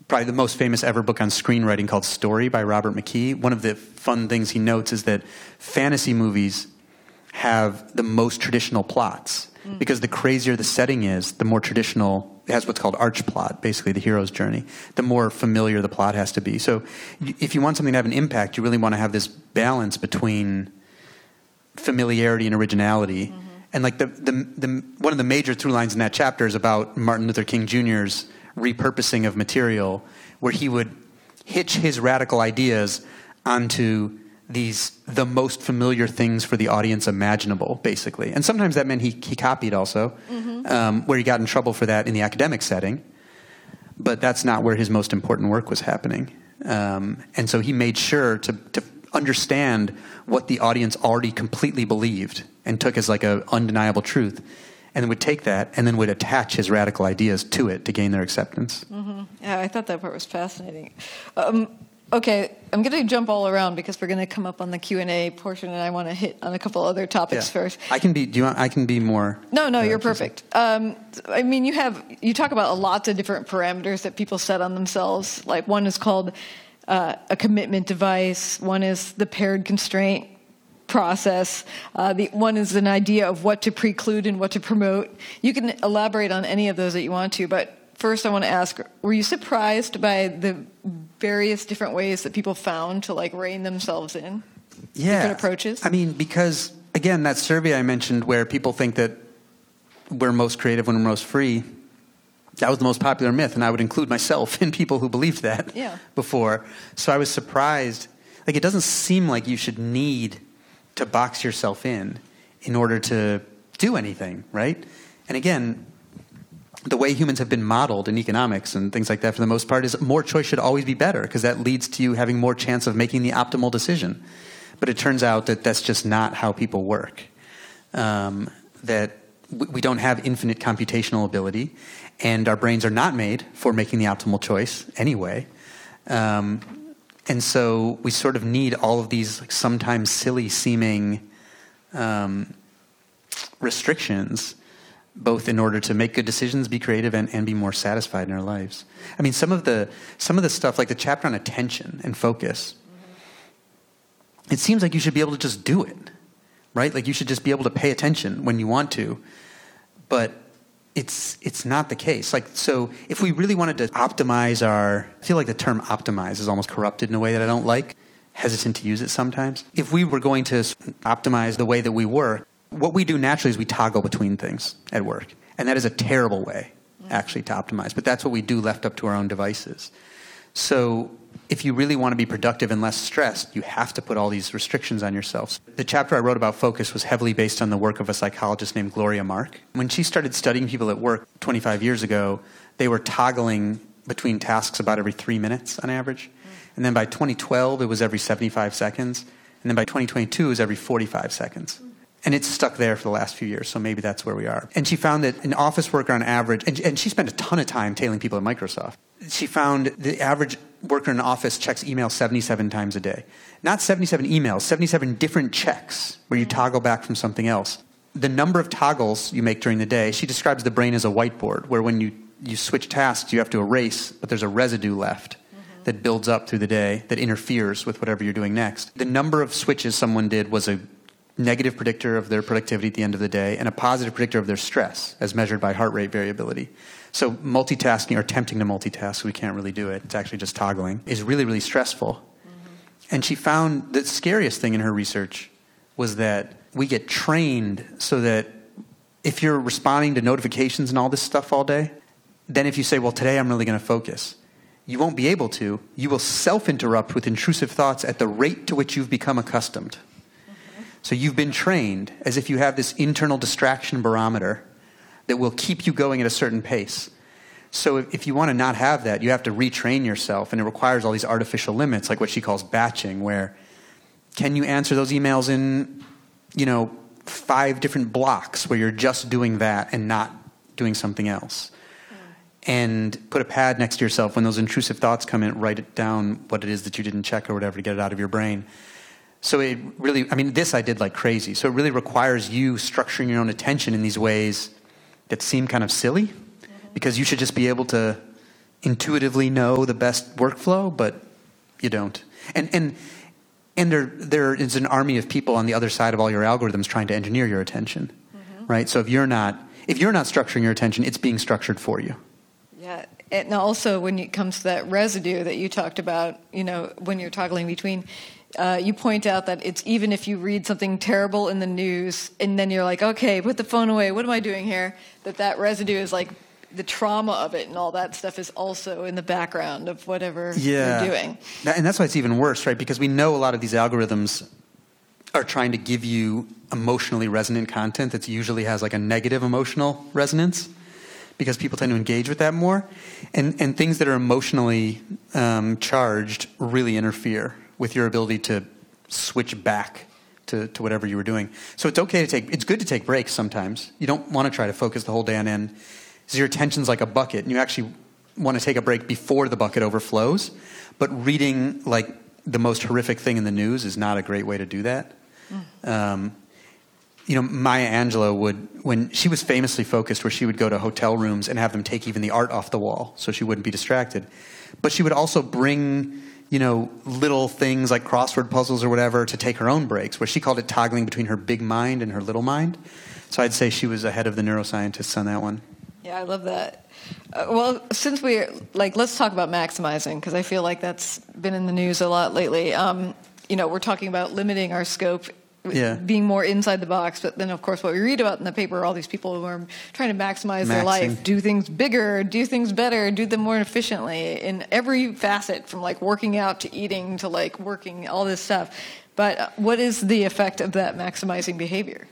probably the most famous ever book on screenwriting called Story by Robert McKee. One of the fun things he notes is that fantasy movies have the most traditional plots because the crazier the setting is, the more traditional. It has what's called arch plot, basically the hero's journey. The more familiar the plot has to be. So if you want something to have an impact, you really want to have this balance between familiarity and originality. And like the one of the major through lines in that chapter is about Martin Luther King Jr.'s repurposing of material, where he would hitch his radical ideas onto the most familiar things for the audience imaginable, basically. And sometimes that meant he copied also, where he got in trouble for that in the academic setting. But that's not where his most important work was happening. And so he made sure to understand what the audience already completely believed and took as like a undeniable truth, and then would take that and then would attach his radical ideas to it to gain their acceptance. Yeah, I thought that part was fascinating. Okay, I'm going to jump all around because we're going to come up on the Q&A portion, and I want to hit on a couple other topics first. I can be more. No, you're perfect. I mean, you talk about lots of different parameters that people set on themselves. Like one is called a commitment device. One is the paired constraint process. The one is an idea of what to preclude and what to promote. You can elaborate on any of those that you want to, but first I want to ask, were you surprised by the various different ways that people found to like rein themselves in? Different approaches? I mean, because again, that survey I mentioned where people think that we're most creative when we're most free, that was the most popular myth, and I would include myself in people who believed that before. So I was surprised. Like, it doesn't seem like you should need to box yourself in order to do anything, right? And again, the way humans have been modeled in economics and things like that for the most part is more choice should always be better because that leads to you having more chance of making the optimal decision. But it turns out that that's just not how people work. That we don't have infinite computational ability, and our brains are not made for making the optimal choice anyway. And so we sort of need all of these like, sometimes silly-seeming restrictions, both in order to make good decisions, be creative, and be more satisfied in our lives. I mean, some of the stuff, like the chapter on attention and focus, it seems like you should be able to just do it, right? Like you should just be able to pay attention when you want to, but it's not the case. Like, so if we really wanted to optimize I feel like the term optimize is almost corrupted in a way that I don't like, hesitant to use it sometimes. If we were going to optimize the way that we work, what we do naturally is we toggle between things at work. And that is a terrible way, actually, to optimize. But that's what we do left up to our own devices. So if you really want to be productive and less stressed, you have to put all these restrictions on yourself. The chapter I wrote about focus was heavily based on the work of a psychologist named Gloria Mark. When she started studying people at work 25 years ago, they were toggling between tasks about every 3 minutes on average. And then by 2012, it was every 75 seconds. And then by 2022, it was every 45 seconds. And it's stuck there for the last few years, so maybe that's where we are. And she found that an office worker on average, and she spent a ton of time tailing people at Microsoft. She found the average worker in an office checks email 77 times a day. Not 77 emails, 77 different checks where you toggle back from something else. The number of toggles you make during the day, she describes the brain as a whiteboard, where when you switch tasks, you have to erase, but there's a residue left that builds up through the day that interferes with whatever you're doing next. The number of switches someone did was a negative predictor of their productivity at the end of the day and a positive predictor of their stress as measured by heart rate variability. So multitasking or attempting to multitask, we can't really do it. It's actually just toggling, is really, really stressful. And she found the scariest thing in her research was that we get trained so that if you're responding to notifications and all this stuff all day, then if you say, well, today I'm really going to focus, you won't be able to. You will self-interrupt with intrusive thoughts at the rate to which you've become accustomed. So you've been trained as if you have this internal distraction barometer that will keep you going at a certain pace. So if you want to not have that, you have to retrain yourself, and it requires all these artificial limits, like what she calls batching, where can you answer those emails in, 5 different blocks where you're just doing that and not doing something else? And put a pad next to yourself when those intrusive thoughts come in, write it down what it is that you didn't check or whatever to get it out of your brain. So it really, this I did like crazy. So it really requires you structuring your own attention in these ways that seem kind of silly, because you should just be able to intuitively know the best workflow, but you don't. And there is an army of people on the other side of all your algorithms trying to engineer your attention, right? So if you're not structuring your attention, it's being structured for you. Yeah, and also when it comes to that residue that you talked about, when you're toggling between, you point out that it's even if you read something terrible in the news and then you're like, okay, put the phone away, what am I doing here? That residue is like the trauma of it and all that stuff is also in the background of whatever you're doing. And that's why it's even worse, right? Because we know a lot of these algorithms are trying to give you emotionally resonant content that usually has like a negative emotional resonance, because people tend to engage with that more. And things that are emotionally charged really interfere with your ability to switch back to whatever you were doing. So it's good to take breaks sometimes. You don't want to try to focus the whole day on end. So your attention's like a bucket, and you actually want to take a break before the bucket overflows. But reading like the most horrific thing in the news is not a great way to do that. Maya Angelou when she was famously focused, where she would go to hotel rooms and have them take even the art off the wall so she wouldn't be distracted. But she would also bring, little things like crossword puzzles or whatever to take her own breaks, where she called it toggling between her big mind and her little mind. So I'd say she was ahead of the neuroscientists on that one. Yeah, I love that. Well, since let's talk about maximizing, because I feel like that's been in the news a lot lately. We're talking about limiting our scope, being more inside the box, but then, of course, what we read about in the paper are all these people who are trying to maximize their life, do things bigger, do things better, do them more efficiently in every facet, from like working out to eating to like working, all this stuff. But what is the effect of that maximizing behavior?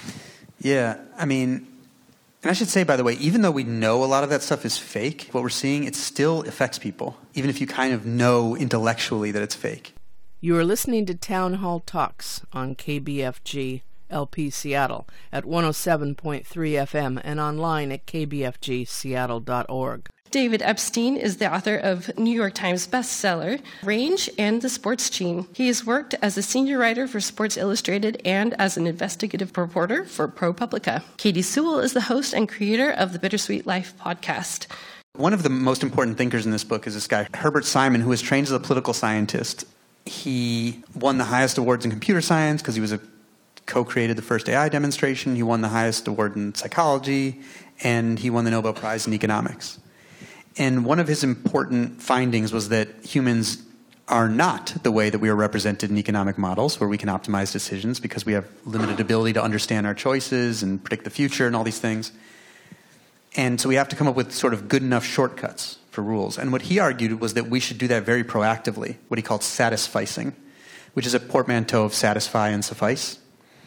Yeah, and I should say, by the way, even though we know a lot of that stuff is fake, what we're seeing, it still affects people, even if you kind of know intellectually that it's fake. You are listening to Town Hall Talks on KBFG LP Seattle at 107.3 FM and online at kbfgseattle.org. David Epstein is the author of New York Times bestseller, Range and the Sports Gene. He has worked as a senior writer for Sports Illustrated and as an investigative reporter for ProPublica. Katie Sewell is the host and creator of the Bittersweet Life podcast. One of the most important thinkers in this book is this guy, Herbert Simon, who was trained as a political scientist. He won the highest awards in computer science because he co-created the first AI demonstration. He won the highest award in psychology, and he won the Nobel Prize in economics. And one of his important findings was that humans are not the way that we are represented in economic models, where we can optimize decisions because we have limited ability to understand our choices and predict the future and all these things. And so we have to come up with sort of good enough shortcuts for rules. And what he argued was that we should do that very proactively, what he called satisficing, which is a portmanteau of satisfy and suffice.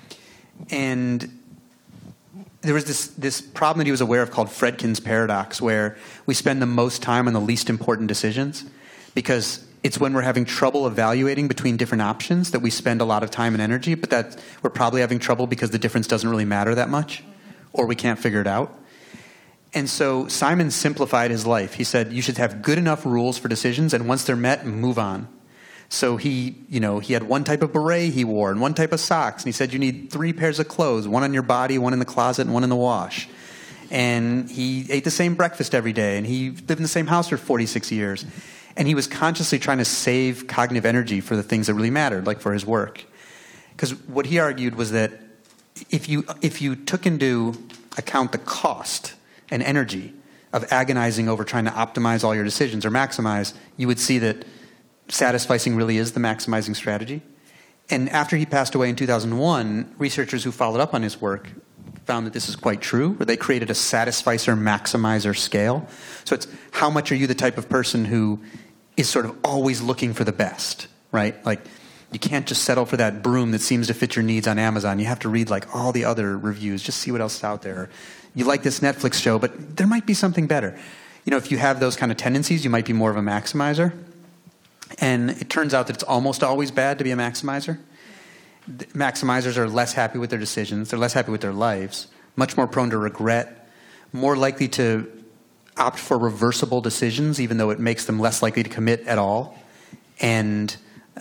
And there was this problem that he was aware of called Fredkin's paradox, where we spend the most time on the least important decisions because it's when we're having trouble evaluating between different options that we spend a lot of time and energy, but that we're probably having trouble because the difference doesn't really matter that much, or we can't figure it out. And so Simon simplified his life. He said you should have good enough rules for decisions, and once they're met, move on. So he had one type of beret he wore and one type of socks. And he said you need 3 pairs of clothes, one on your body, one in the closet, and one in the wash. And he ate the same breakfast every day. And he lived in the same house for 46 years. And he was consciously trying to save cognitive energy for the things that really mattered, like for his work. Because what he argued was that if you took into account the cost and energy of agonizing over trying to optimize all your decisions or maximize, you would see that satisficing really is the maximizing strategy. And after he passed away in 2001, researchers who followed up on his work found that this is quite true, where they created a satisficer-maximizer scale. So it's how much are you the type of person who is sort of always looking for the best, right? Like you can't just settle for that broom that seems to fit your needs on Amazon. You have to read like all the other reviews, just see what else is out there. You like this Netflix show, but there might be something better. If you have those kind of tendencies, you might be more of a maximizer. And it turns out that it's almost always bad to be a maximizer. Maximizers are less happy with their decisions. They're less happy with their lives, much more prone to regret, more likely to opt for reversible decisions, even though it makes them less likely to commit at all, and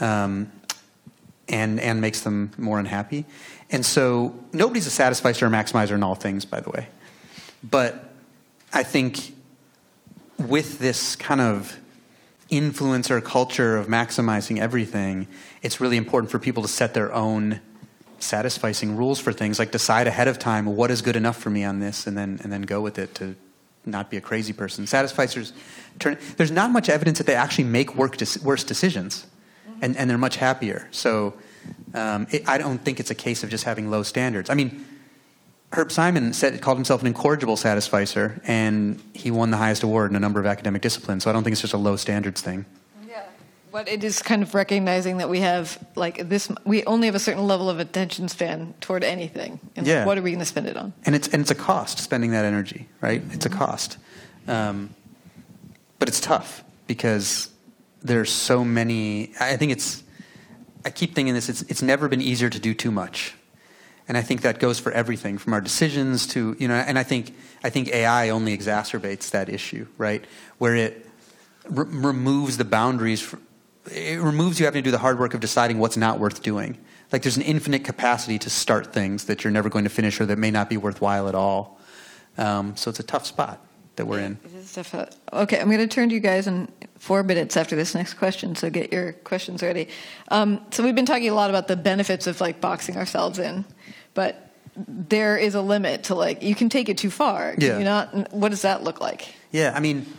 makes them more unhappy. And so nobody's a satisficer or maximizer in all things, by the way. But I think with this kind of influencer culture of maximizing everything, it's really important for people to set their own satisficing rules for things, like decide ahead of time what is good enough for me on this, and then go with it to not be a crazy person. Satisficers there's not much evidence that they actually make worse decisions, and they're much happier. So I don't think it's a case of just having low standards. I mean, Herb Simon called himself an incorrigible satisficer, and he won the highest award in a number of academic disciplines. So I don't think it's just a low standards thing. Yeah, but it is kind of recognizing that we have like this. We only have a certain level of attention span toward anything. And Yeah. what are we going to spend it on? And it's a cost, spending that energy, right? It's a cost. But it's tough because there's so many. I keep thinking this. It's never been easier to do too much. And I think that goes for everything from our decisions to, and I think AI only exacerbates that issue, right? Where it removes the boundaries. It removes you having to do the hard work of deciding what's not worth doing. Like there's an infinite capacity to start things that you're never going to finish or that may not be worthwhile at all. So it's a tough spot that we're in. It is tough. Okay, I'm going to turn to you guys in 4 minutes after this next question, so get your questions ready. So we've been talking a lot about the benefits of like boxing ourselves in, but there is a limit to like, you can take it too far. Can Yeah. you not? What does that look like? Yeah, I mean,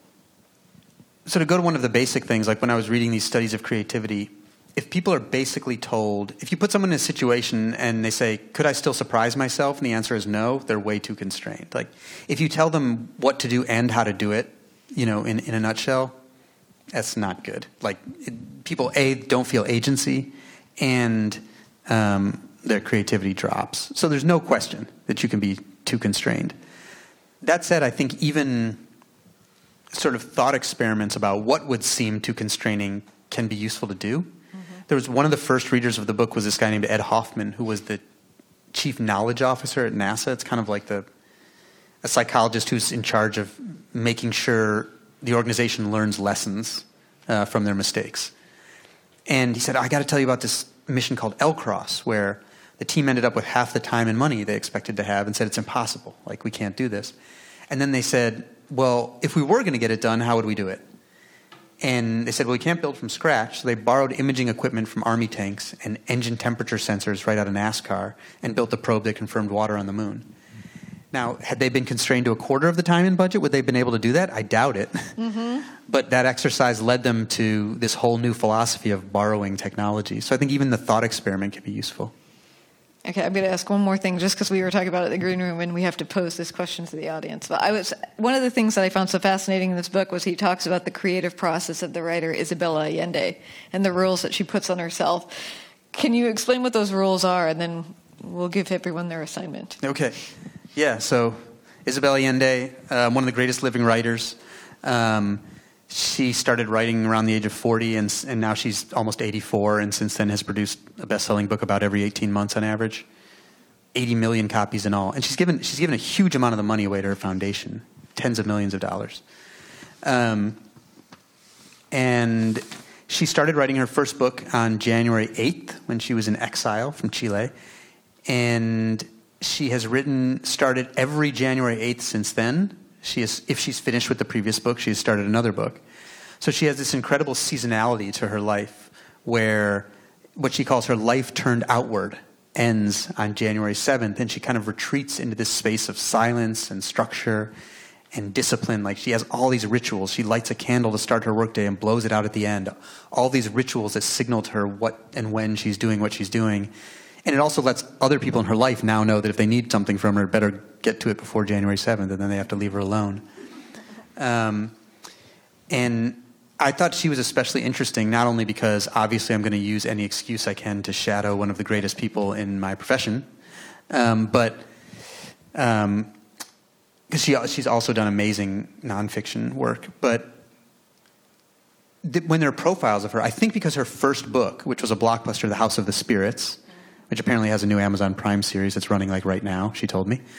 so to go to one of the basic things, like when I was reading these studies of creativity, if people are basically told, if you put someone in a situation and they say, could I still surprise myself? And the answer is no, they're way too constrained. Like if you tell them what to do and how to do it, in a nutshell, that's not good. Like people, don't feel agency, and their creativity drops. So there's no question that you can be too constrained. That said, I think even sort of thought experiments about what would seem too constraining can be useful to do. There was one of the first readers of the book was this guy named Ed Hoffman, who was the chief knowledge officer at NASA. It's kind of like a psychologist who's in charge of making sure the organization learns lessons from their mistakes. And he said, I got to tell you about this mission called L-Cross, where the team ended up with half the time and money they expected to have and said, it's impossible. Like, we can't do this. And then they said, well, if we were going to get it done, how would we do it? And they said, well, we can't build from scratch. So they borrowed imaging equipment from Army tanks and engine temperature sensors right out of NASCAR and built a probe that confirmed water on the moon. Now, had they been constrained to a quarter of the time and budget, would they have been able to do that? I doubt it. Mm-hmm. But that exercise led them to this whole new philosophy of borrowing technology. So I think even the thought experiment can be useful. Okay, I'm going to ask one more thing, just because we were talking about it in the green room, and we have to pose this question to the audience. But one of the things that I found so fascinating in this book was he talks about the creative process of the writer Isabella Allende and the rules that she puts on herself. Can you explain what those rules are, and then we'll give everyone their assignment? Okay. Yeah, so Isabella Allende, one of the greatest living writers. She started writing around the age of 40, and now she's almost 84, and since then has produced a best-selling book about every 18 months on average. 80 million copies in all. And she's given a huge amount of the money away to her foundation, tens of millions of dollars. And she started writing her first book on January 8th when she was in exile from Chile. And she has started every January 8th since then. If she's finished with the previous book, she has started another book. So she has this incredible seasonality to her life where what she calls her life turned outward ends on January 7th, and she kind of retreats into this space of silence and structure and discipline. Like, she has all these rituals. She lights a candle to start her workday and blows it out at the end. All these rituals that signal to her what and when she's doing what she's doing. And it also lets other people in her life now know that if they need something from her, better get to it before January 7th, and then they have to leave her alone. And I thought she was especially interesting, not only because obviously I'm going to use any excuse I can to shadow one of the greatest people in my profession, but because she's also done amazing nonfiction work. But when there are profiles of her, I think because her first book, which was a blockbuster, The House of the Spirits, which apparently has a new Amazon Prime series that's running like right now, she told me.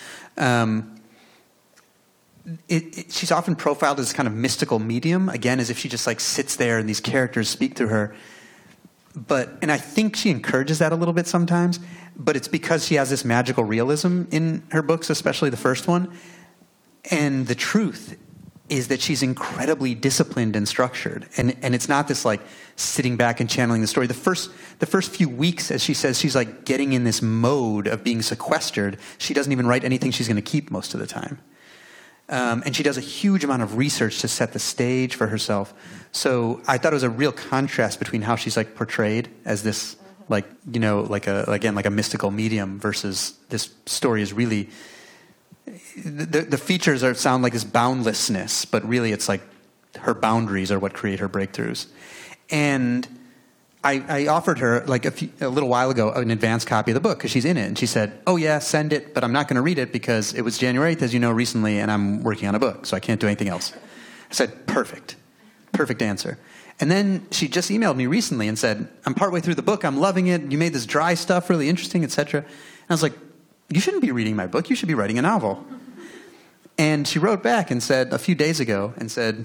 She's often profiled as kind of mystical medium, again, as if she just like sits there and these characters speak through her. And I think she encourages that a little bit sometimes, but it's because she has this magical realism in her books, especially the first one. And the truth is that she's incredibly disciplined and structured. And it's not this like sitting back and channeling the story. The first few weeks, as she says, she's like getting in this mode of being sequestered. She doesn't even write anything she's going to keep most of the time. And she does a huge amount of research to set the stage for herself. So I thought it was a real contrast between how she's like portrayed as this, like, you know, like a mystical medium versus this story is really, the features sound like this boundlessness, but really it's like her boundaries are what create her breakthroughs. And I offered her like a little while ago an advance copy of the book because she's in it, and she said, "Oh yeah, send it, but I'm not going to read it because it was January 8th, as you know, recently, and I'm working on a book, so I can't do anything else." I said, "Perfect answer." And then she just emailed me recently and said, "I'm partway through the book, I'm loving it. You made this dry stuff really interesting, etc." And I was like, "You shouldn't be reading my book. You should be writing a novel." And she wrote back and said a few days ago and said,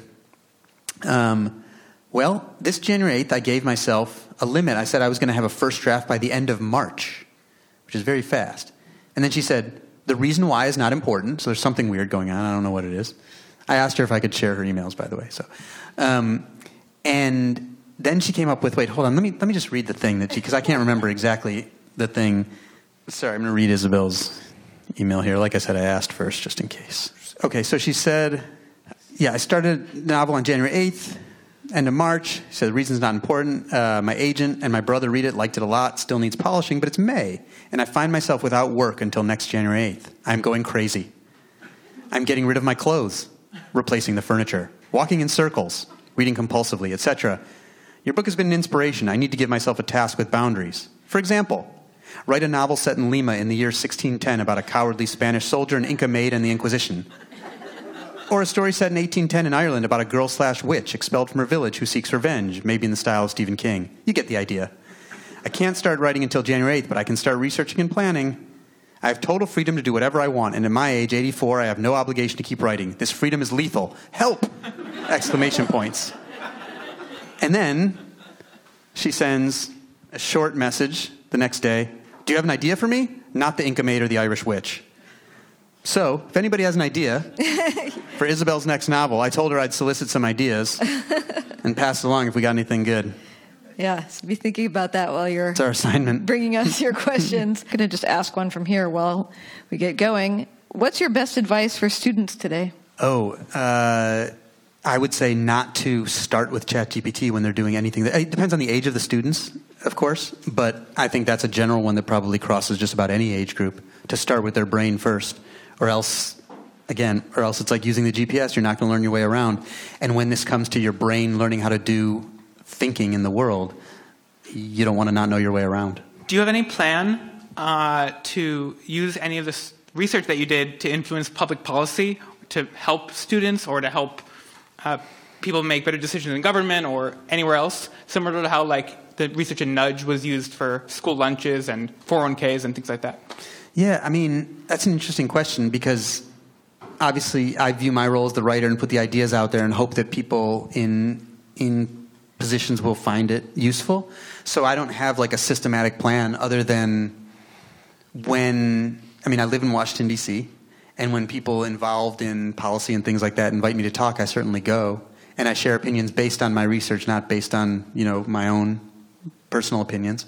"Well, this January 8th, I gave myself a limit. I said I was going to have a first draft by the end of March, which is very fast." And then she said, "The reason why is not important." So there's something weird going on. I don't know what it is. I asked her if I could share her emails, by the way. So, and then she came up with, wait, hold on. Let me just read the thing that because I can't remember exactly the thing. Sorry, I'm going to read Isabel's email here. Like I said, I asked first just in case. Okay, so she said, yeah, I started the novel on January 8th. End of March. She said the reason's not important. My agent and my brother read it, liked it a lot, still needs polishing, but it's May, and I find myself without work until next January 8th. I'm going crazy. I'm getting rid of my clothes, replacing the furniture, walking in circles, reading compulsively, etc. Your book has been an inspiration. I need to give myself a task with boundaries. For example, write a novel set in Lima in the year 1610 about a cowardly Spanish soldier, an Inca maid, and the Inquisition. Or a story set in 1810 in Ireland about a girl/witch expelled from her village who seeks revenge, maybe in the style of Stephen King. You get the idea. I can't start writing until January 8th, but I can start researching and planning. I have total freedom to do whatever I want, and at my age, 84, I have no obligation to keep writing. This freedom is lethal. Help! Exclamation points. And then she sends a short message the next day. Do you have an idea for me? Not the Inca maid or the Irish witch. So, if anybody has an idea for Isabel's next novel, I told her I'd solicit some ideas and pass along if we got anything good. Yeah, so be thinking about that while you're It's our assignment. bringing us your questions. I'm going to just ask one from here while we get going. What's your best advice for students today? I would say not to start with ChatGPT when they're doing anything. It depends on the age of the students, of course, but I think that's a general one that probably crosses just about any age group, to start with their brain first. Or else it's like using the GPS. You're not going to learn your way around. And when this comes to your brain learning how to do thinking in the world, you don't want to not know your way around. Do you have any plan to use any of this research that you did to influence public policy, to help students or to help people make better decisions in government or anywhere else, similar to how like the research in Nudge was used for school lunches and 401ks and things like that? Yeah, I mean, that's an interesting question because obviously I view my role as the writer and put the ideas out there and hope that people in positions will find it useful. So I don't have like a systematic plan other than I live in Washington, D.C., and when people involved in policy and things like that invite me to talk, I certainly go. And I share opinions based on my research, not based on, my own personal opinions.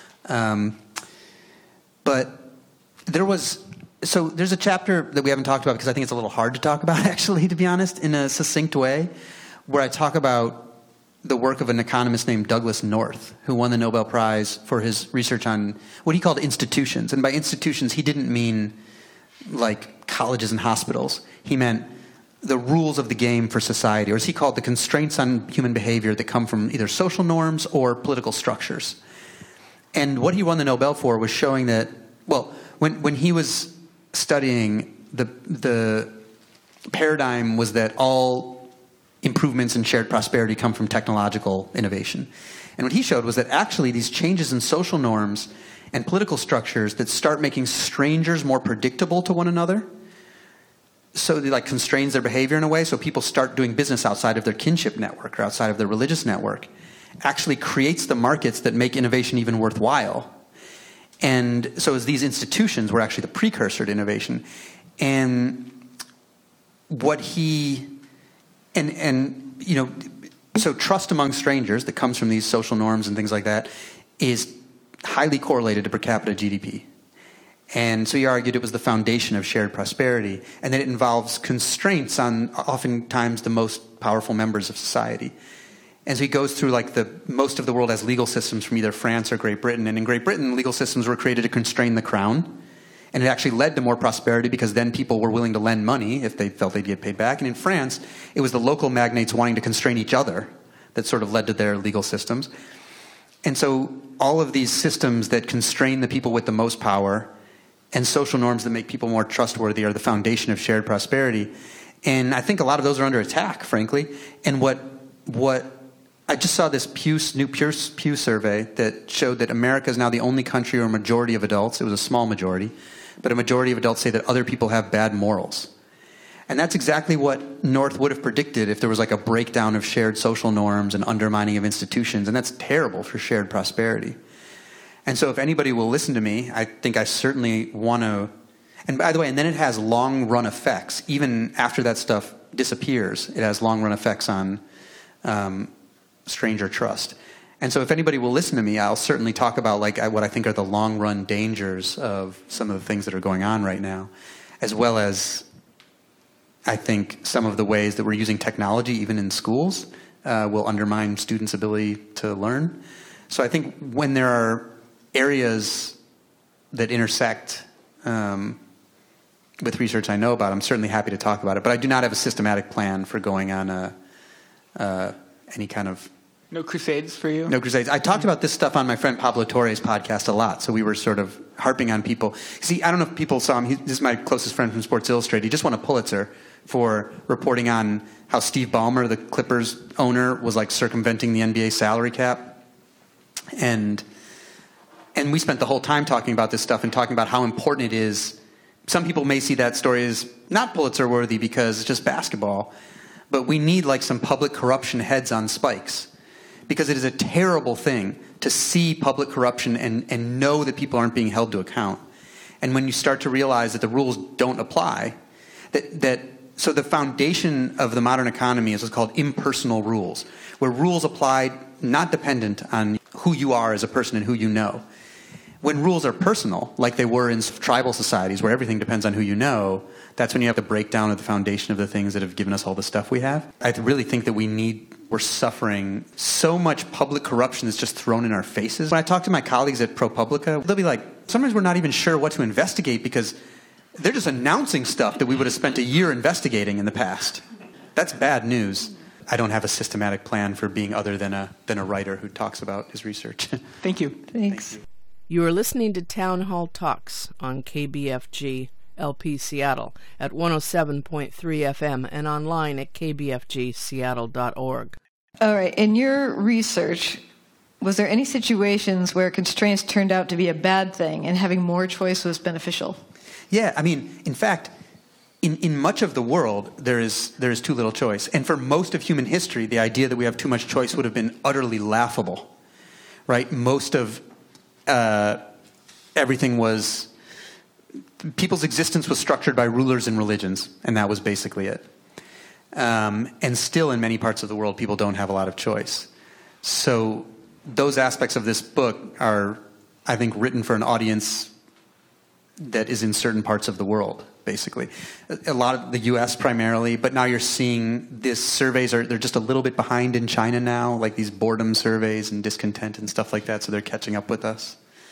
But there's a chapter that we haven't talked about because I think it's a little hard to talk about, actually, to be honest, in a succinct way, where I talk about the work of an economist named Douglas North, who won the Nobel Prize for his research on what he called institutions. And by institutions, he didn't mean like colleges and hospitals. He meant the rules of the game for society, or as he called the constraints on human behavior that come from either social norms or political structures. And what he won the Nobel for was showing that, when he was studying, the paradigm was that all improvements in shared prosperity come from technological innovation. And what he showed was that actually these changes in social norms and political structures that start making strangers more predictable to one another, so they constrains their behavior in a way, so people start doing business outside of their kinship network or outside of their religious network, actually creates the markets that make innovation even worthwhile. And so as these institutions were actually the precursor to innovation. And what he And so trust among strangers that comes from these social norms and things like that is highly correlated to per capita GDP. And so he argued it was the foundation of shared prosperity, and that it involves constraints on oftentimes the most powerful members of society. And so he goes through most of the world has legal systems from either France or Great Britain. And in Great Britain, legal systems were created to constrain the crown. And it actually led to more prosperity because then people were willing to lend money if they felt they'd get paid back. And in France, it was the local magnates wanting to constrain each other that sort of led to their legal systems. And so all of these systems that constrain the people with the most power and social norms that make people more trustworthy are the foundation of shared prosperity. And I think a lot of those are under attack, frankly. And what I just saw this Pew survey that showed that America is now the only country where a majority of adults, it was a small majority, but a majority of adults say that other people have bad morals. And that's exactly what North would have predicted if there was like a breakdown of shared social norms and undermining of institutions. And that's terrible for shared prosperity. And so if anybody will listen to me, I think I certainly want to, and by the way, and then it has long-run effects. Even after that stuff disappears, it has long-run effects on stranger trust. And so if anybody will listen to me, I'll certainly talk about what I think are the long-run dangers of some of the things that are going on right now, as well as I think some of the ways that we're using technology, even in schools, will undermine students' ability to learn. So I think when there are areas that intersect with research I know about, I'm certainly happy to talk about it. But I do not have a systematic plan for going on any kind of... No crusades for you? No crusades. I talked about this stuff on my friend Pablo Torre's podcast a lot, so we were sort of harping on people. See, I don't know if people saw him. This is my closest friend from Sports Illustrated. He just won a Pulitzer for reporting on how Steve Ballmer, the Clippers owner, was like circumventing the NBA salary cap. And we spent the whole time talking about this stuff and talking about how important it is. Some people may see that story as not Pulitzer worthy because it's just basketball. But we need like some public corruption heads on spikes. Because it is a terrible thing to see public corruption and know that people aren't being held to account. And when you start to realize that the rules don't apply, so the foundation of the modern economy is what's called impersonal rules, where rules apply not dependent on who you are as a person and who you know. When rules are personal, like they were in tribal societies where everything depends on who you know, that's when you have the breakdown of the foundation of the things that have given us all the stuff we have. I really think that we're suffering so much public corruption that's just thrown in our faces. When I talk to my colleagues at ProPublica, they'll be like, sometimes we're not even sure what to investigate because they're just announcing stuff that we would have spent a year investigating in the past. That's bad news. I don't have a systematic plan for being other than a writer who talks about his research. Thank you. Thanks. Thank you. You are listening to Town Hall Talks on KBFG LP Seattle at 107.3 FM and online at kbfgseattle.org. All right. In your research, was there any situations where constraints turned out to be a bad thing and having more choice was beneficial? Yeah, I mean, in fact, in much of the world, there is too little choice. And for most of human history, the idea that we have too much choice would have been utterly laughable, right? Most of everything was... People's existence was structured by rulers and religions, and that was basically it. And still, in many parts of the world, people don't have a lot of choice. So those aspects of this book are, I think, written for an audience that is in certain parts of the world, basically. A lot of the U.S. primarily, but now you're seeing these surveys they're just a little bit behind in China now, like these boredom surveys and discontent and stuff like that, so they're catching up with us.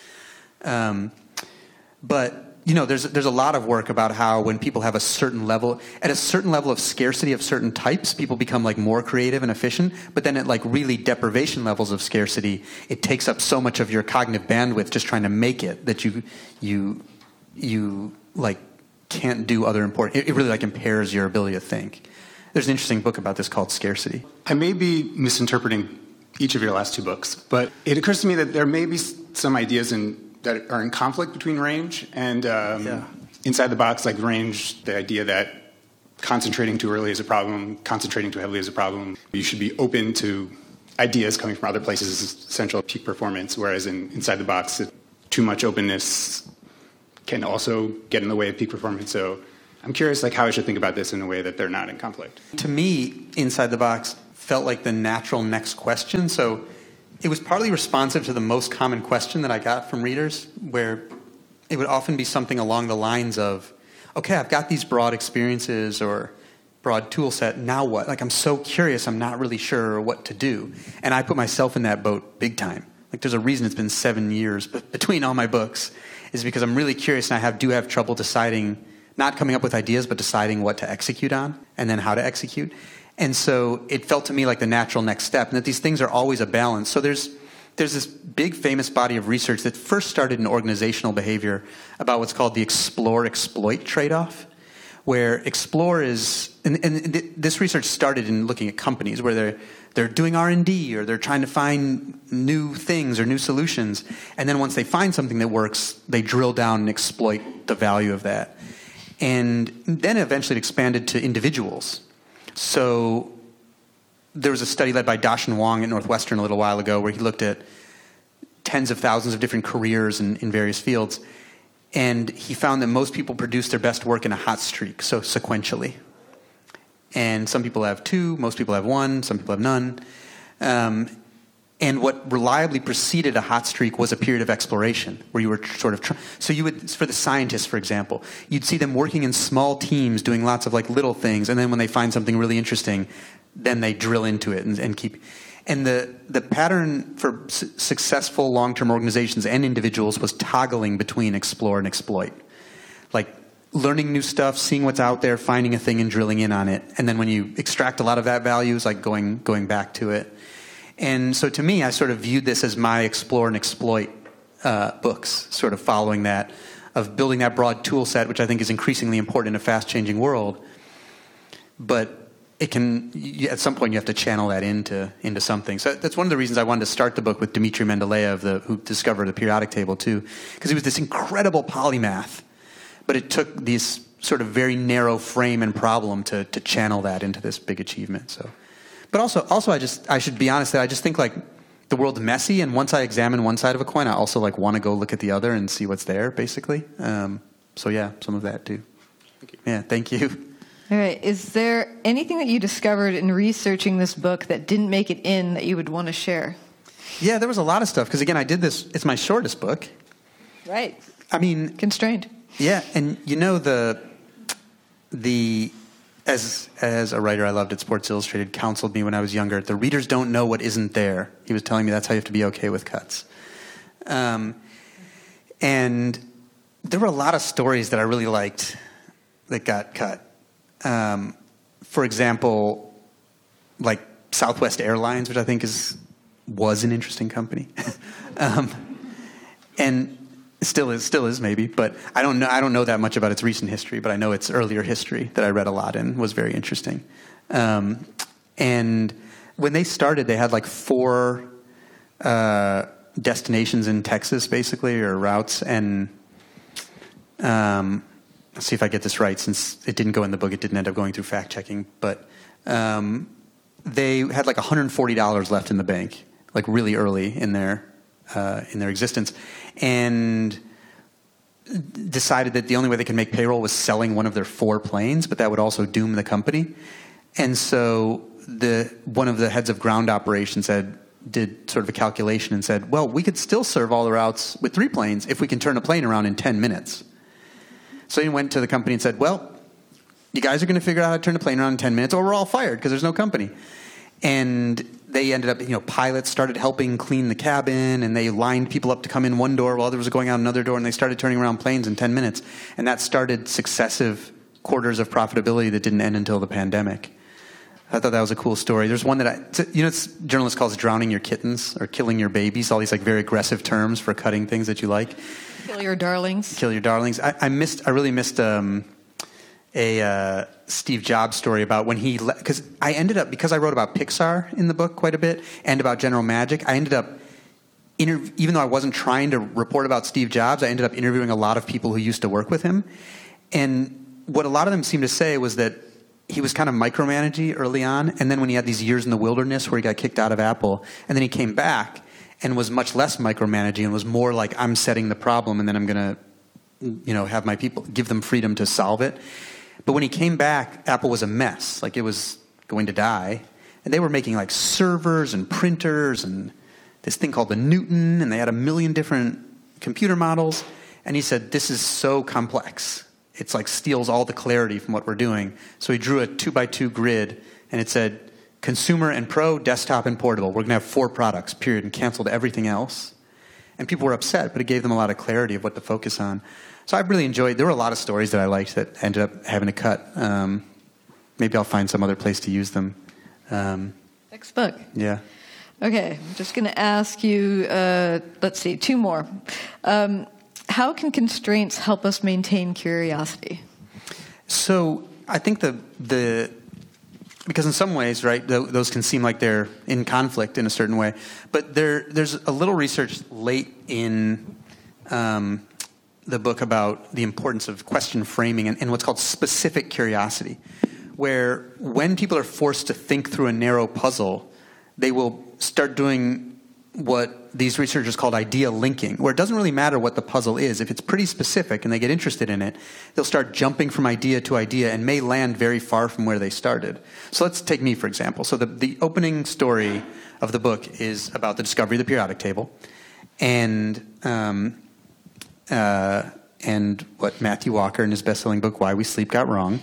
But there's a lot of work about how when people have a certain level of scarcity of certain types, people become like more creative and efficient. But then at like really deprivation levels of scarcity, it takes up so much of your cognitive bandwidth just trying to make it that you like can't do other important. It really like impairs your ability to think. There's an interesting book about this called Scarcity. I may be misinterpreting each of your last two books, but it occurs to me that there may be some ideas that are in conflict between range and inside the box, like range, the idea that concentrating too early is a problem, concentrating too heavily is a problem. You should be open to ideas coming from other places is essential peak performance, whereas inside the box, too much openness can also get in the way of peak performance. So I'm curious like how I should think about this in a way that they're not in conflict. To me, Inside the Box felt like the natural next question. So it was partly responsive to the most common question that I got from readers, where it would often be something along the lines of, okay, I've got these broad experiences or broad tool set, now what? Like, I'm so curious, I'm not really sure what to do. And I put myself in that boat big time. Like, there's a reason it's been 7 years between all my books, is because I'm really curious and I do have trouble deciding, not coming up with ideas, but deciding what to execute on and then how to execute. And so it felt to me like the natural next step, and that these things are always a balance. So there's this big famous body of research that first started in organizational behavior about what's called the explore-exploit trade-off, where explore is, and this research started in looking at companies where they're doing R&D or they're trying to find new things or new solutions, and then once they find something that works, they drill down and exploit the value of that. And then eventually it expanded to individuals. So there was a study led by Dashan Wong at Northwestern a little while ago where he looked at tens of thousands of different careers in various fields. And he found that most people produce their best work in a hot streak, so sequentially. And some people have 2, most people have 1, some people have none. And what reliably preceded a hot streak was a period of exploration, where you were sort of so you would, for the scientists, for example, you'd see them working in small teams, doing lots of like little things, and then when they find something really interesting, then they drill into it and keep. And the pattern for successful long-term organizations and individuals was toggling between explore and exploit, like learning new stuff, seeing what's out there, finding a thing and drilling in on it, and then when you extract a lot of that value, it's like going back to it. And so to me, I sort of viewed this as my explore and exploit books, sort of following that, of building that broad tool set, which I think is increasingly important in a fast-changing world. But it can, at some point, you have to channel that into something. So that's one of the reasons I wanted to start the book with Dmitry Mendeleev, who discovered the periodic table, too, because he was this incredible polymath. But it took this sort of very narrow frame and problem to channel that into this big achievement. So. But also, I should be honest that I just think like the world's messy, and once I examine one side of a coin, I also like want to go look at the other and see what's there, basically. So yeah, some of that too. Thank you. Yeah, thank you. All right. Is there anything that you discovered in researching this book that didn't make it in that you would want to share? Yeah, there was a lot of stuff because again, I did this. It's my shortest book. Right. I mean, constrained. Yeah, and you know the as a writer I loved at Sports Illustrated counseled me when I was younger, the readers don't know what isn't there. He was telling me that's how you have to be okay with cuts. And there were a lot of stories that I really liked that got cut. For example, like Southwest Airlines, which I think was an interesting company. And still is maybe, but I don't know that much about its recent history, but I know its earlier history that I read a lot in was very interesting. And when they started, they had like 4 destinations in Texas, basically, or routes. And let's see if I get this right, since it didn't go in the book, it didn't end up going through fact checking. But they had like $140 left in the bank, like really early in their existence, and decided that the only way they could make payroll was selling one of their 4 planes, but that would also doom the company. And so one of the heads of ground operations did sort of a calculation and said, well, we could still serve all the routes with 3 planes if we can turn a plane around in 10 minutes. So he went to the company and said, well, you guys are going to figure out how to turn a plane around in 10 minutes or we're all fired because there's no company. And they ended up, pilots started helping clean the cabin, and they lined people up to come in one door while others was going out another door, and they started turning around planes in 10 minutes. And that started successive quarters of profitability that didn't end until the pandemic. I thought that was a cool story. There's one that journalist calls drowning your kittens or killing your babies, all these like very aggressive terms for cutting things that you like. Kill your darlings. Kill your darlings. I really missed a Steve Jobs story about when he because I wrote about Pixar in the book quite a bit and about General Magic. I ended up even though I wasn't trying to report about Steve Jobs, I ended up interviewing a lot of people who used to work with him, and what a lot of them seemed to say was that he was kind of micromanaging early on, and then when he had these years in the wilderness where he got kicked out of Apple, and then he came back and was much less micromanaging and was more like, I'm setting the problem and then I'm going to have my people, give them freedom to solve it. But when he came back, Apple was a mess. Like, it was going to die. And they were making like servers and printers and this thing called the Newton, and they had 1 million different computer models. And he said, this is so complex. It's like steals all the clarity from what we're doing. So he drew a 2x2 grid, and it said, consumer and pro, desktop and portable. We're going to have 4 products, period, and canceled everything else. And people were upset, but it gave them a lot of clarity of what to focus on. So I really enjoyed, there were a lot of stories that I liked that ended up having to cut. Maybe I'll find some other place to use them. Next book. Yeah. Okay, I'm just going to ask you, let's see, 2 more. How can constraints help us maintain curiosity? So I think because in some ways, right, those can seem like they're in conflict in a certain way. But there's a little research late in the book about the importance of question framing and what's called specific curiosity, where when people are forced to think through a narrow puzzle, they will start doing what these researchers called idea linking, where it doesn't really matter what the puzzle is. If it's pretty specific and they get interested in it, they'll start jumping from idea to idea and may land very far from where they started. So let's take me, for example. So the opening story of the book is about the discovery of the periodic table and what Matthew Walker in his best-selling book, Why We Sleep, got wrong.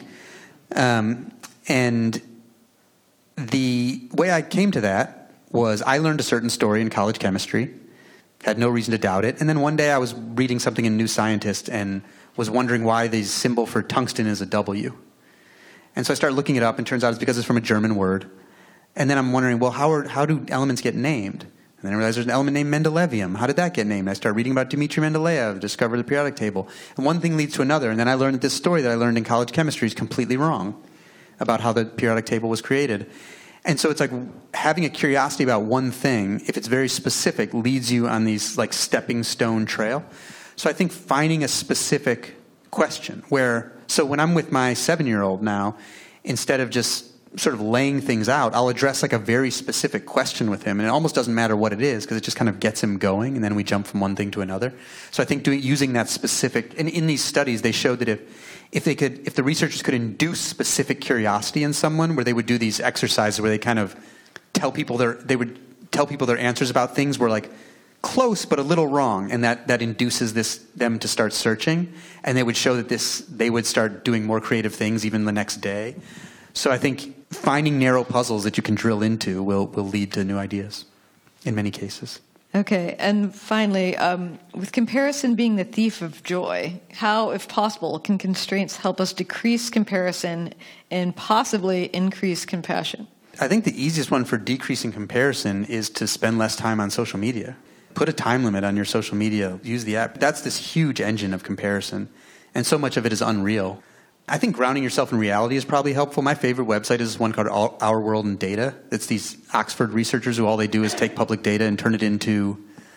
And the way I came to that was I learned a certain story in college chemistry, had no reason to doubt it, and then one day I was reading something in New Scientist and was wondering why the symbol for tungsten is a W. And so I started looking it up, and it turns out it's because it's from a German word. And then I'm wondering, well, how do elements get named? And then I realized there's an element named Mendelevium. How did that get named? I started reading about Dmitry Mendeleev, discovered the periodic table. And one thing leads to another, and then I learned that this story that I learned in college chemistry is completely wrong about how the periodic table was created. And so it's like having a curiosity about one thing, if it's very specific, leads you on these like stepping stone trail. So I think finding a specific question so when I'm with my 7-year-old now, instead of just sort of laying things out, I'll address like a very specific question with him, and it almost doesn't matter what it is because it just kind of gets him going, and then we jump from one thing to another. So I think using that specific, and in these studies they showed that if the researchers could induce specific curiosity in someone, where they would do these exercises where they kind of tell people their answers about things were like close but a little wrong, and that induces them to start searching, and they would show that they would start doing more creative things even the next day. So I think finding narrow puzzles that you can drill into will lead to new ideas in many cases. Okay, and finally, with comparison being the thief of joy, how, if possible, can constraints help us decrease comparison and possibly increase compassion? I think the easiest one for decreasing comparison is to spend less time on social media. Put a time limit on your social media. Use the app. That's this huge engine of comparison, and so much of it is unreal. I think grounding yourself in reality is probably helpful. My favorite website is one called Our World in Data. It's these Oxford researchers who all they do is take public data and turn it into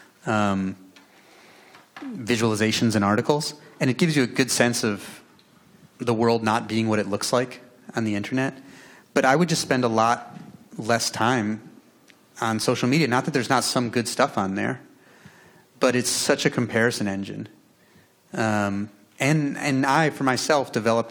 visualizations and articles. And it gives you a good sense of the world not being what it looks like on the internet. But I would just spend a lot less time on social media. Not that there's not some good stuff on there, but it's such a comparison engine. And I, for myself, developed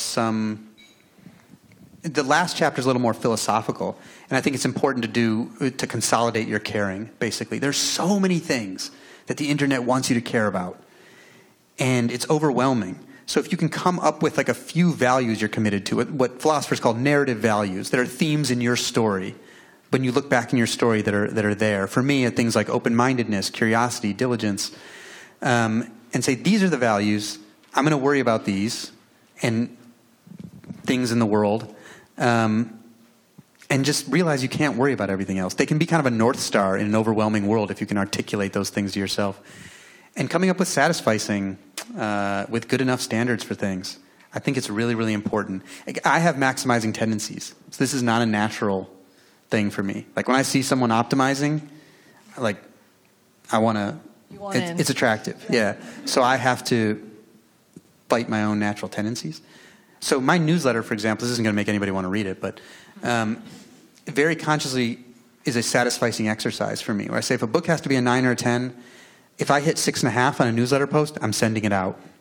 the last chapter is a little more philosophical, and I think it's important to consolidate your caring, basically. There's so many things that the internet wants you to care about, and it's overwhelming. So if you can come up with like a few values you're committed to, what philosophers call narrative values, that are themes in your story, when you look back in your story that are there. For me, things like open-mindedness, curiosity, diligence, and say, these are the values. I'm going to worry about these and things in the world, and just realize you can't worry about everything else. They can be kind of a North Star in an overwhelming world if you can articulate those things to yourself. And coming up with satisficing, with good enough standards for things, I think it's really, really important. I have maximizing tendencies. So this is not a natural thing for me. Like when I see someone optimizing, like I want to, it's attractive. Yeah. So I have to fight my own natural tendencies. So my newsletter, for example, this isn't going to make anybody want to read it, but very consciously is a satisficing exercise for me, where I say if a book has to be a 9 or a 10, if I hit 6.5 on a newsletter post, I'm sending it out.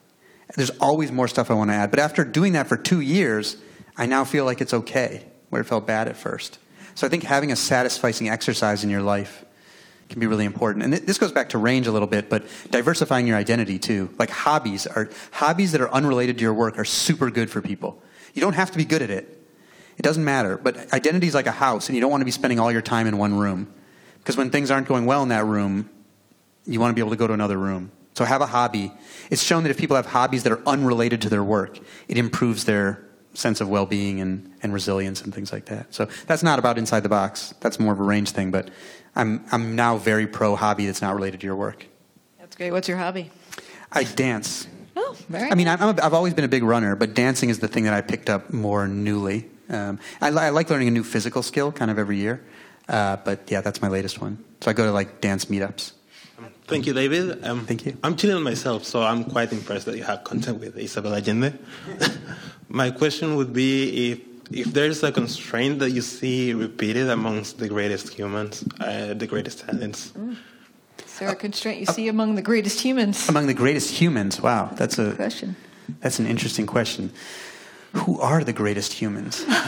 There's always more stuff I want to add. But after doing that for 2 years, I now feel like it's okay, where it felt bad at first. So I think having a satisfying exercise in your life can be really important. And this goes back to range a little bit, but diversifying your identity too. Like hobbies that are unrelated to your work are super good for people. You don't have to be good at it. It doesn't matter. But identity is like a house, and you don't want to be spending all your time in one room. Because when things aren't going well in that room, you want to be able to go to another room. So have a hobby. It's shown that if people have hobbies that are unrelated to their work, it improves their sense of well-being and resilience and things like that. So that's not about inside the box. That's more of a range thing. But I'm now very pro hobby that's not related to your work. That's great. What's your hobby? I dance. Oh, very I mean, nice. I've always been a big runner, but dancing is the thing that I picked up more newly. I like learning a new physical skill kind of every year. But yeah, that's my latest one. So I go to like dance meetups. Thank you, David. Thank you. I'm Chilean myself, so I'm quite impressed that you have contact with Isabel Allende. My question would be if there's a constraint that you see repeated amongst the greatest humans, the greatest talents. Is there a constraint you see among the greatest humans? Among the greatest humans? Wow, that's a Question. That's an interesting question. Who are the greatest humans? It's a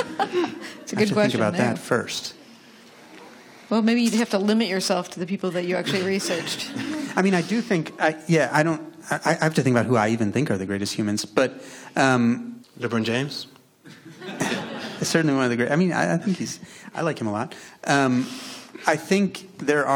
I good have to question. think about there. that first. Well, maybe you'd have to limit yourself to the people that you actually researched. I mean, I do think, I have to think about who I even think are the greatest humans, but LeBron James? it's certainly one of the great. I mean, I think I like him a lot. I think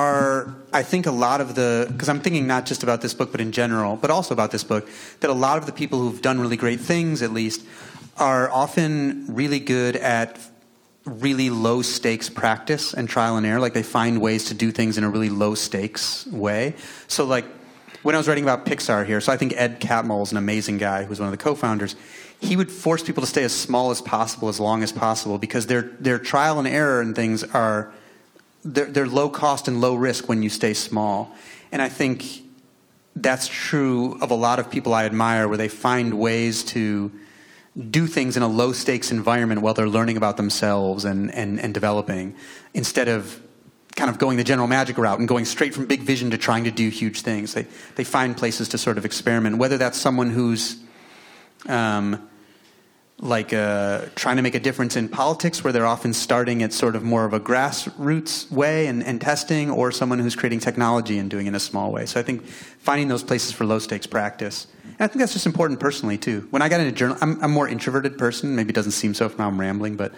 a lot of because I'm thinking not just about this book, but in general, but also about this book, that a lot of the people who've done really great things, at least, are often really good at really low stakes practice and trial and error. Like they find ways to do things in a really low stakes way. So like when I was writing about Pixar here, so I think Ed Catmull is an amazing guy who's one of the co-founders. He would force people to stay as small as possible, as long as possible, because their trial and error and things are they're low cost and low risk when you stay small. And I think that's true of a lot of people I admire, where they find ways to do things in a low-stakes environment while they're learning about themselves and developing, instead of kind of going the general magic route and going straight from big vision to trying to do huge things. They find places to sort of experiment, whether that's someone who's trying to make a difference in politics, where they're often starting at sort of more of a grassroots way and testing, or someone who's creating technology and doing it in a small way. So I think finding those places for low-stakes practice. And I think that's just important personally, too. When I got into journal, I'm a more introverted person. Maybe it doesn't seem so from how I'm rambling, but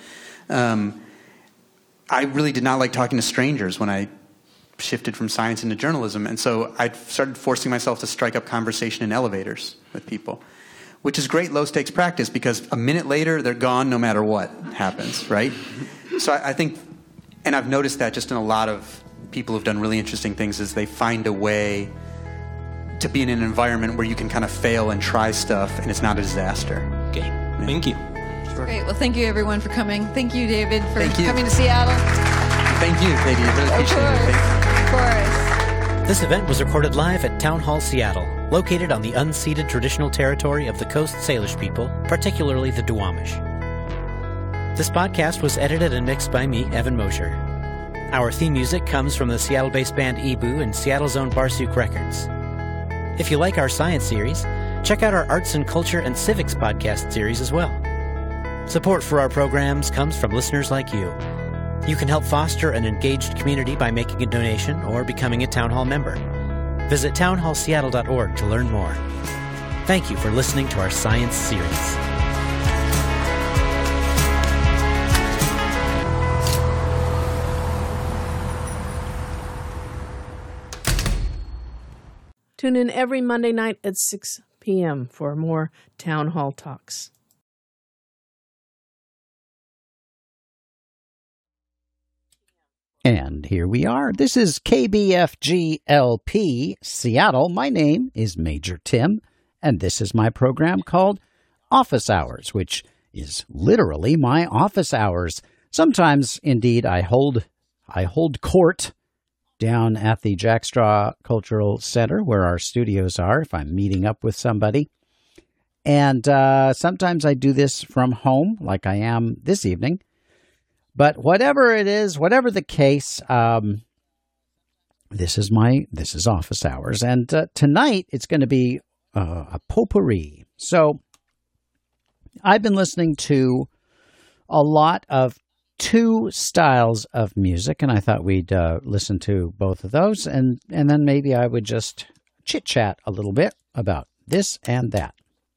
I really did not like talking to strangers when I shifted from science into journalism. And so I started forcing myself to strike up conversation in elevators with people, which is great low-stakes practice, because a minute later, they're gone no matter what happens, right? So I think, and I've noticed that just in a lot of people who've done really interesting things, is they find a way to be in an environment where you can kind of fail and try stuff, and it's not a disaster. Okay, thank you. Great. Well, thank you, everyone, for coming. Thank you, David, for Thank you. coming to Seattle. Thank you, Katie. I really appreciate it. Of course. This event was recorded live at Town Hall Seattle, located on the unceded traditional territory of the Coast Salish people, particularly the Duwamish. This podcast was edited and mixed by me, Evan Mosher. Our theme music comes from the Seattle-based band Ebu and Seattle's own Barsuk Records. If you like our science series, check out our arts and culture and civics podcast series as well. Support for our programs comes from listeners like you. You can help foster an engaged community by making a donation or becoming a Town Hall member. Visit townhallseattle.org to learn more. Thank you for listening to our science series. Tune in every Monday night at 6 p.m. for more Town Hall Talks. And here we are. This is KBFG-LP Seattle. My name is Major Tim, and this is my program called Office Hours, which is literally my office hours. Sometimes, indeed, I hold court down at the Jack Straw Cultural Center, where our studios are, if I'm meeting up with somebody. And sometimes I do this from home, like I am this evening. But whatever it is, whatever the case, this is office hours. And tonight it's going to be a potpourri. So I've been listening to a lot of two styles of music, and I thought we'd listen to both of those, and then maybe I would just chit-chat a little bit about this and that.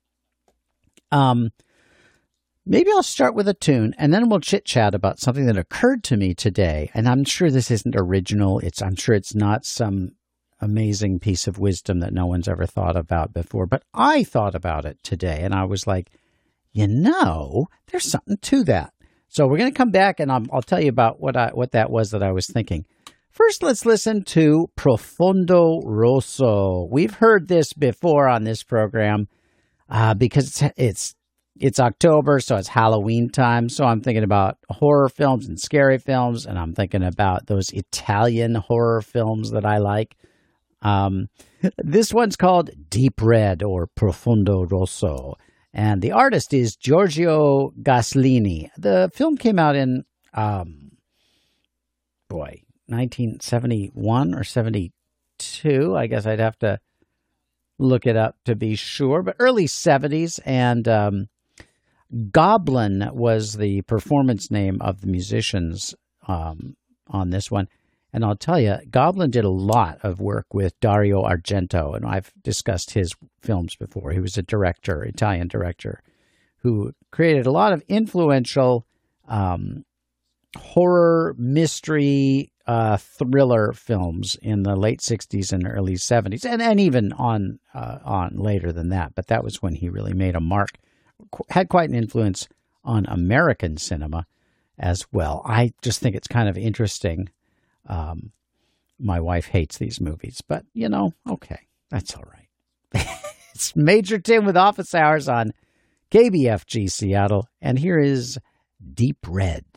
Maybe I'll start with a tune, and then we'll chit-chat about something that occurred to me today, and I'm sure this isn't original. I'm sure it's not some amazing piece of wisdom that no one's ever thought about before, but I thought about it today, and I was like, there's something to that. So we're going to come back, and I'll tell you about what that was that I was thinking. First, let's listen to Profondo Rosso. We've heard this before on this program because it's October, so it's Halloween time. So I'm thinking about horror films and scary films, and I'm thinking about those Italian horror films that I like. This one's called Deep Red or Profondo Rosso. And the artist is Giorgio Gaslini. The film came out in, 1971 or 72. I guess I'd have to look it up to be sure. But early 70s. And Goblin was the performance name of the musicians on this one. And I'll tell you, Goblin did a lot of work with Dario Argento, and I've discussed his films before. He was a director, Italian director, who created a lot of influential horror, mystery, thriller films in the late 60s and early 70s, and even on later than that. But that was when he really made a mark, had quite an influence on American cinema as well. I just think it's kind of interesting. My wife hates these movies, but okay, that's all right. It's Major Tim with Office Hours on KBFG Seattle, and here is Deep Red.